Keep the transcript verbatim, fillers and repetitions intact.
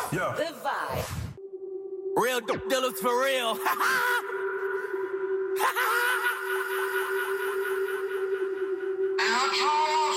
Yeah. The vibe. Real dope dealers for real.